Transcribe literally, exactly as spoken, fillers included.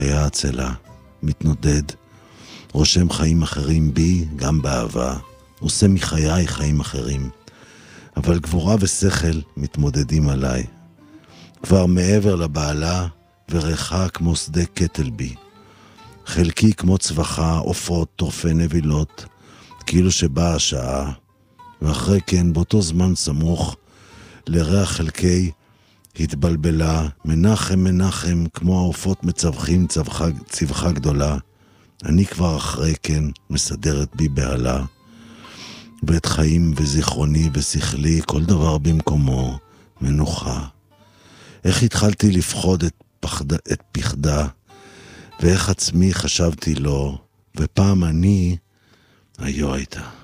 היה עצלה, מתנודד, רושם חיים אחרים בי, גם באהבה, עושה מחיי חיים אחרים. אבל גבורה ושכל מתמודדים עליי. כבר מעבר לבעלה וריחה כמו שדה קטל בי. חלקי כמו צווחה, עופות, טורפי נבילות, כאילו שבאה השעה, ואחרי כן באותו זמן סמוך לריח חלקי התבלבלה, מנחם מנחם כמו העופות מצווחים צווחה, צווחה גדולה. אני כבר אחרי כן מסדרת בי בעלה, בית חיים וזיכרוני ושכלי, כל דבר במקומו, מנוחה. איך התחלתי לפחוד את, פחד, את פחדה, ואיך עצמי חשבתי לו, ופעם אני, היו הייתה.